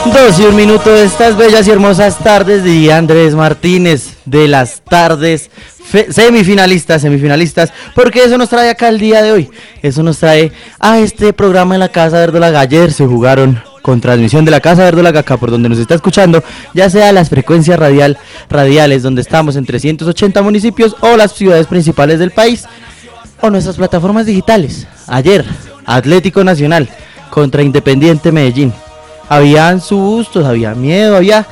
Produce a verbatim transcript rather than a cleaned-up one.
Dos y un minuto de estas bellas y hermosas tardes de Andrés Martínez, de las tardes fe- semifinalistas, semifinalistas, porque eso nos trae acá el día de hoy, eso nos trae a este programa en la Casa Verdolaga. Ayer se jugaron con transmisión de la Casa Verdolaga acá por donde nos está escuchando, ya sea las frecuencias radial, radiales donde estamos en trescientos ochenta municipios o las ciudades principales del país o nuestras plataformas digitales. Ayer, Atlético Nacional contra Independiente Medellín. Habían sustos, había miedo, había